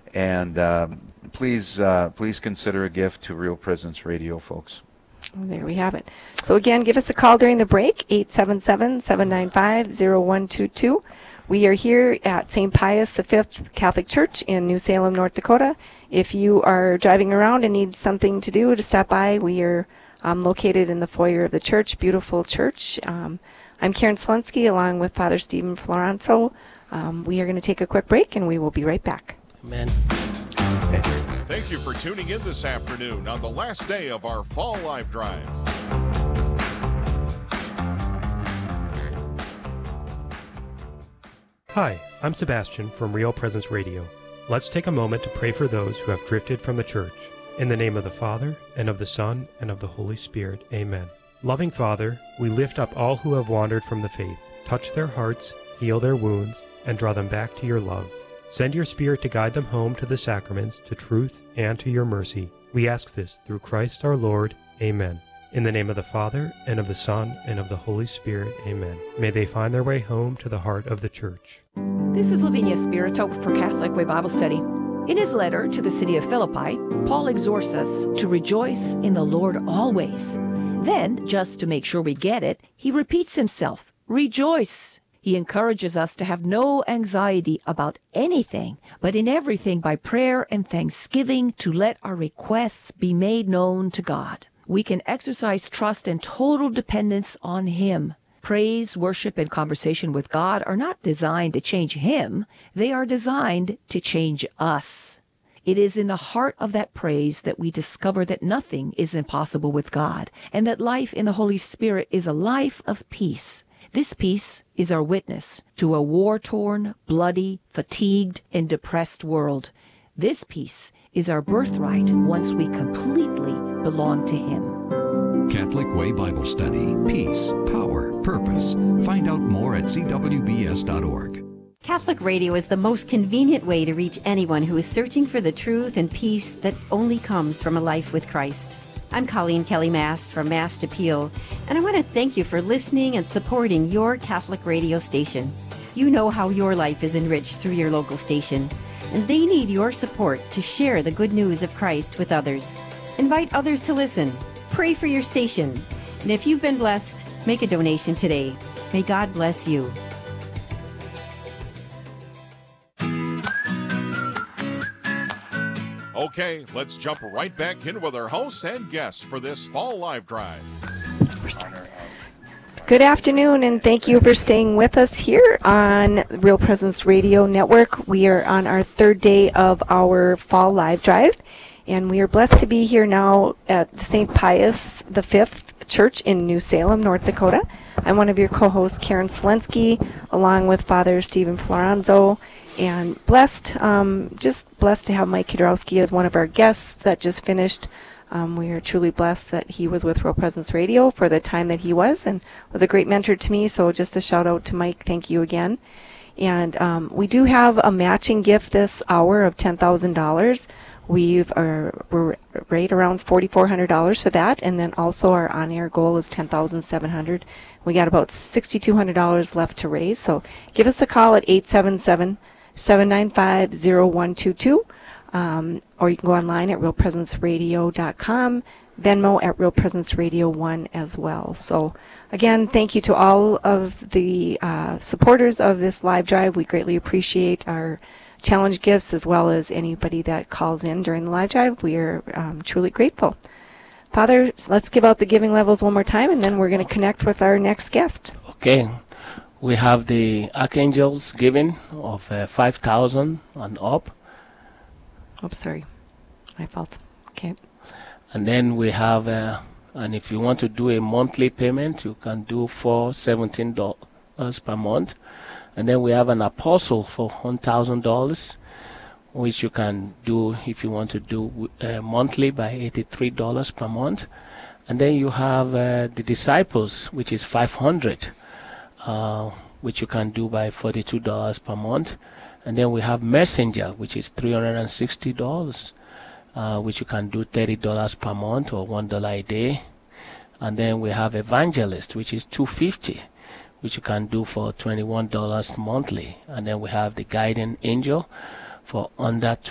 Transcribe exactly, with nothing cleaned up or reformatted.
And um, please, uh, please consider a gift to Real Presence Radio, folks. And there we have it. So again, give us a call during the break, eight seven seven, seven nine five, zero one two two. We are here at Saint Pius the Fifth Catholic Church in New Salem, North Dakota. If you are driving around and need something to do, to stop by, we are um, located in the foyer of the church, beautiful church. Um, I'm Karen Selensky along with Father Stephen Florenzo. Um, we are going to take a quick break and we will be right back. Amen. Thank you for tuning in this afternoon on the last day of our Fall Live Drive. Hi, I'm Sebastian from Real Presence Radio. Let's take a moment to pray for those who have drifted from the church. In the name of the Father, and of the Son, and of the Holy Spirit. Amen. Loving Father, we lift up all who have wandered from the faith. Touch their hearts, heal their wounds, and draw them back to your love. Send your Spirit to guide them home to the sacraments, to truth, and to your mercy. We ask this through Christ our Lord. Amen. In the name of the Father, and of the Son, and of the Holy Spirit. Amen. May they find their way home to the heart of the Church. This is Lavinia Spirito for Catholic Way Bible Study. In his letter to the city of Philippi, Paul exhorts us to rejoice in the Lord always. Then, just to make sure we get it, he repeats himself, rejoice. He encourages us to have no anxiety about anything, but in everything by prayer and thanksgiving to let our requests be made known to God. We can exercise trust and total dependence on Him. Praise, worship, and conversation with God are not designed to change Him. They are designed to change us. It is in the heart of that praise that we discover that nothing is impossible with God, and that life in the Holy Spirit is a life of peace. This peace is our witness to a war-torn, bloody, fatigued, and depressed world. This peace is our birthright once we completely belong to Him. Catholic Way Bible Study. Peace, power, purpose. Find out more at c w b s dot org. Catholic Radio is the most convenient way to reach anyone who is searching for the truth and peace that only comes from a life with Christ. I'm Colleen Kelly Mast from Mast Appeal, and I want to thank you for listening and supporting your Catholic radio station. You know how your life is enriched through your local station, and they need your support to share the good news of Christ with others. Invite others to listen. Pray for your station. And if you've been blessed, make a donation today. May God bless you. Okay, let's jump right back in with our hosts and guests for this Fall Live Drive. Good afternoon, and thank you for staying with us here on Real Presence Radio Network. We are on our third day of our Fall Live Drive, and we are blessed to be here now at the Saint Pius the Fifth Church in New Salem, North Dakota. I'm one of your co-hosts, Karen Selensky, along with Father Stephen Florenzo, and blessed, um, just blessed to have Mike Kudrowski as one of our guests that just finished. Um, we are truly blessed that he was with Real Presence Radio for the time that he was, and was a great mentor to me. So just a shout out to Mike. Thank you again. And um, we do have a matching gift this hour of ten thousand dollars. We've are we're right around four thousand four hundred dollars for that, and then also our on-air goal is ten thousand seven hundred dollars. We got about six thousand two hundred dollars left to raise. So give us a call at eight seven seven, seven nine five, zero one two two. Um, or you can go online at real presence radio dot com, Venmo at Real Presence Radio one as well. So again, thank you to all of the uh, supporters of this live drive. We greatly appreciate our challenge gifts as well as anybody that calls in during the live drive. We are um, truly grateful. Father, let's give out the giving levels one more time, and then we're going to connect with our next guest. Okay. We have the Archangels giving of uh, five thousand and up. Oops, sorry. My fault. Okay. And then we have, uh, and if you want to do a monthly payment, you can do for seventeen dollars per month. And then we have an Apostle for one thousand dollars, which you can do if you want to do uh, monthly by eighty-three dollars per month. And then you have uh, the Disciples, which is five hundred dollars, uh, which you can do by forty-two dollars per month. And then we have Messenger, which is three hundred sixty dollars, uh, which you can do thirty dollars per month or one dollar a day. And then we have Evangelist, which is two hundred fifty dollars, which you can do for twenty-one dollars monthly. And then we have the Guiding Angel for under